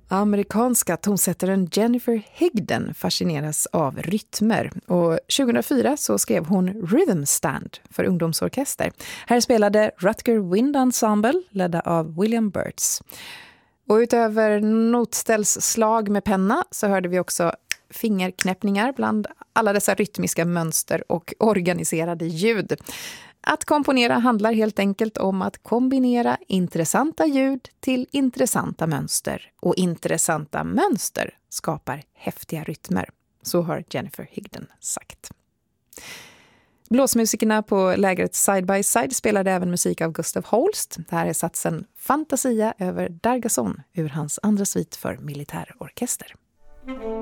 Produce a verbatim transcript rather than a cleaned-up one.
Amerikanska tonsättaren Jennifer Higdon fascineras av rytmer och tjugohundrafyra så skrev hon Rhythm Stand för ungdomsorkester. Här spelade Rutger Wind Ensemble ledda av William Burtz. Och utöver notställsslag med penna så hörde vi också fingerknäppningar bland alla dessa rytmiska mönster och organiserade ljud. Att komponera handlar helt enkelt om att kombinera intressanta ljud till intressanta mönster. Och intressanta mönster skapar häftiga rytmer. Så har Jennifer Higdon sagt. Blåsmusikerna på lägret Side by Side spelade även musik av Gustav Holst. Det här är satsen Fantasia över Dargason ur hans andra svit för militärorkester.